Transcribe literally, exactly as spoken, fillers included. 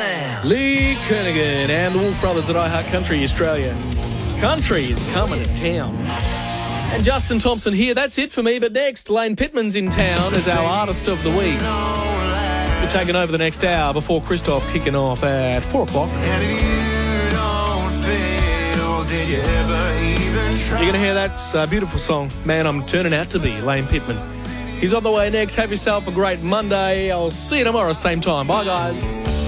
town. Lee Kernaghan and the Wolf Brothers at iHeart Country Australia. Country is coming to town. And Justin Thompson here. That's it for me. But next, Lane Pittman's in town as our Artist of the Week. We're taking over the next hour before Christoph kicking off at four o'clock. And if you don't feel, did you ever even try? You're going to hear that uh, beautiful song, Man, I'm Turning Out to Be, Lane Pittman. He's on the way next. Have yourself a great Monday. I'll see you tomorrow, same time. Bye, guys.